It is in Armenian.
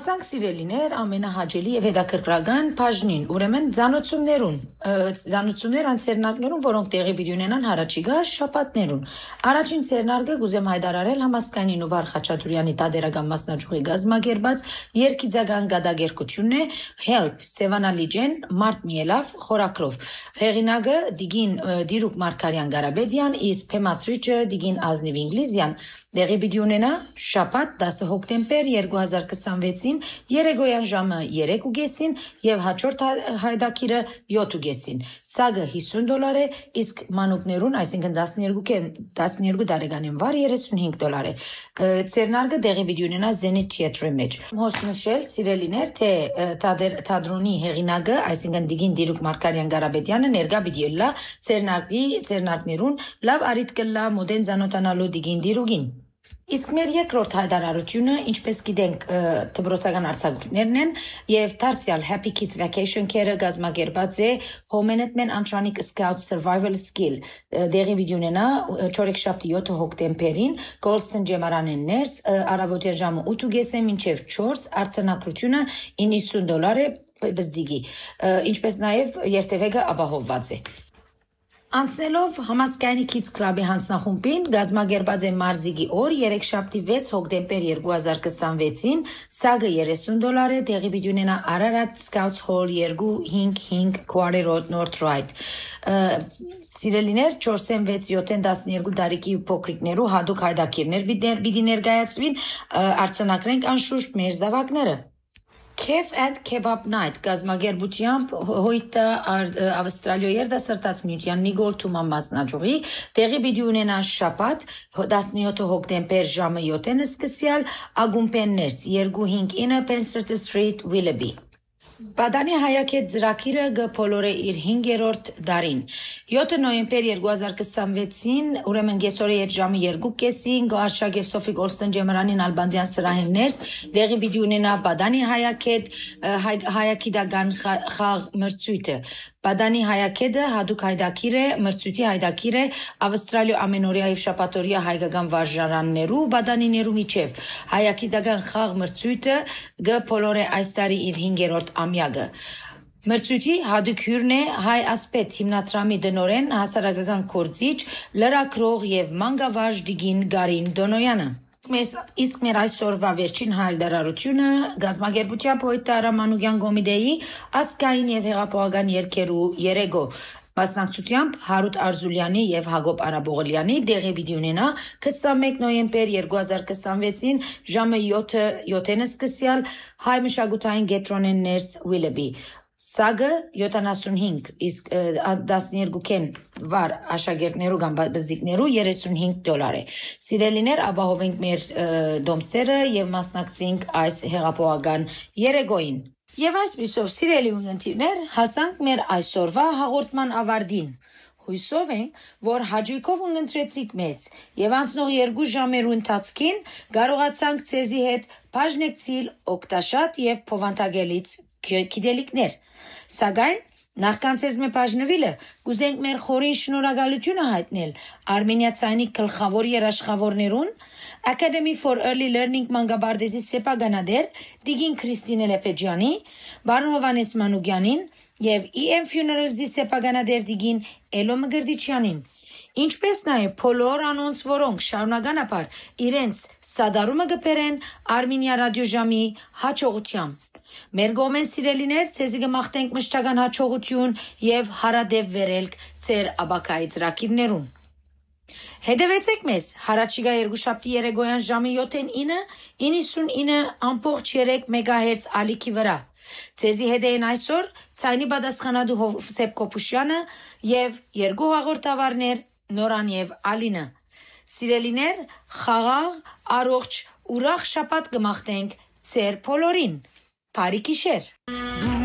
Հասանք սիրելիներ ամենահաճելի եւ հետաքրքրական բաժնին, ուրեմն ցանոցումներ անցերնարկներուն, որոնք տեղի պիտի ունենան հարաճիգա շաբաթներուն։ Առաջին ցերնարկը գուզեմ հայտարարել Համասկանին ու Վար Խաչատուրյանի տադերական մասնաճյուղի գազմագերբած երկիծական գադագերկությունն է Help Սևանալիջեն Մարտ Միելավ խորակրով։ Հեղինակը Դիգին Դիրուկ Մարկարյան Գարաբեդյան, իսկ Փեմատրիչը Դիգին Ազնիվ Ինգլիզյան տեղի պիտի ունենա շաբաթ 10 հոկտեմբեր 2026-ին երեկոյան ժամը 3:30 եւ հաջորդ հայդակիրը 7:30։ Սագը $50 է, իսկ մանուկներուն, այսինքն 12 տարեկանին վար $35 է։ Ցերնարկը տեղի պիտի ունենա Zenit Theatre-ի մեջ։ Հոստնշել սիրելիներ, թե թատրոնի հեղինակը, այսինքն Դիգին Դիրուկ Մարկարյան Գարաբեդյանը ներկա պիտի ելլա ցերնարկներուն լավ արիտ կլա մոդեն զանոթանալու Դիգին Դիրուգին։ Իսկ մեր երկրորդ հայտարարությունը, ինչպես գիտենք, դպրոցական արձակուրդներն են եւ դարձյալ Happy Kids Vacation Care-ը գազմագերբած է Հոմենետմեն Antronic Scout Survival Skill դեղի պիտի ունենա չորեքշաբթի 7 հոկտեմբերին Golston ջեմարանեն ներս առավոտյան ժամը 8:30 մինչեւ 4 արձանագրությունը $90 է բզդիգի, ինչպես նաեւ երթևեկը ապահովված է։ Անցնելով Համասկայնի Kids Club-ի հանձնախումբին գազմագերբած է մարզիկի օր երեքշաբթի 6 հոկտեմբեր 2026-ին, սագը $30 է, տեղի պիտի ունենա Ararat Scouts Hall 255 Quarry Road North Right։ Սիրելիներ 4-6-7-12 տարիքի փոքրիկներու հատուկ հայդակիրներ պիտի ներկայացվին, արձանագրենք անշուշտ մեր զավակները։ Kef and Kebab Night գազմագերբությամբ հոյտը Ավստրալիո երդասրտած միության Նիգոլ Թուման մասնաճյուղի տեղի պիտի ունենա շաբաթ 17 հոկտեմբեր ժամը 7-ին սկսյալ ագումպեններս 259 Pennsylvania Street Willoughby։ Բադանի հայակետ ծրագիրը գփոլորե իր 5-րդ դարին։ 7 նոյեմբեր 2026-ին, ուրեմն գեսորի հետ ժամը 2:30 Գարշագև Սոֆի Գոլստոն ջեմարանին Ալբանդյան սրահին ներս դեղի պիտի ունենա Բադանի հայակետ հայակիդական խաղ մրցույթը։ Բադանի հայակետը հատուկ հայդակիր է, մրցույթի հայդակիր է Ավստրալիո ամենօրյա եւ շաբաթօրյա հայկական վարժարաններու Բադանիներու միջև։ Հայակիդական խաղ մրցույթը գփոլորե այս տարի իր 5-րդ ամյակը։ Մրցույթի հատուկ հյուրն է Հայ ասպետ հիմնադրամի դնորեն հասարակական գործիչ, լրագրող եւ մանկավարժ Դիգին Գարին Դոնոյանը։ Իսկ մեր այսօրվա վերջին հայտարարությունը գազմագերբությամբ Հոյտը Արամանուկյան Գոմիդեի ասկային եւ հեղափոխական երգերու երեգո մասնակցությամբ Հարութ Արզուլյանի եւ Հակոբ Արաբողլյանի դեղի պիտի ունենա 21 նոյեմբեր 2026-ին ժամը 7-ին սկսյալ Հայ մշակութային գետրոնեն ներս Willoughby։ Սագը 75, իսկ 12-ին վար աշակերտներու կամ բզիկներու $35 է։ Սիրելիներ, ապահովենք մեր դոմսերը եւ մասնակցենք այս հեղափոխական երեգոյին։ Եվ այսպիսով սիրելի ունգընտիրներ, հասանք մեր այսօրվա հաղորդման ավարտին։ Հույսով ենք, որ հաճույքով ունգընտրեցիք մեզ եւ անցնող 2 ժամերու ընթացքին կարողացանք ցեզի հետ բաժնեկցիլ օգտաշատ եւ փոխանցագելից գիտելիքներ։ Սակայն նախքան ցեզ մե բաժնվելը կուզենք մեր խորին շնորհակալությունը հայտնել Արմենիացյանի գլխավոր երաշխավորներուն Academy for Early Learning մանկաբարձի սեփականադեր Դիգին Քրիստինե Լեպեջյանի, Բարոն Հովանես Մանուկյանին եւ EM Funerals-ի սեփականադեր Դիգին Էլո Մգրդիչյանին, ինչպես նաեւ բոլոր անոնց, որոնք շարունականաբար իրենց սադարումը կբերեն Արմենիա ռադիոժամի հաջողությամբ։ Մեր գոմեն սիրելիներ, ցեզի կմաղթենք մշտական հաջողություն եւ հարադեւ վերելք ձեր աբակայի ծրագիրներուն։ Հետևեցեք մեզ հարաճիգա երկուշաբթի երեկոյան ժամը 7-ին 99.3 MHz ալիքի վրա։ Ցեզի հետ են այսօր ցայնի պատասխանատու Հովսեփ Կոպուշյանը եւ երկու հաղորդավարներ Նորան եւ Ալինը։ Սիրելիներ, խաղաղ, առողջ, ուրախ շաբաթ կմաղթենք ձեր բոլորին։ Բարի գիշեր։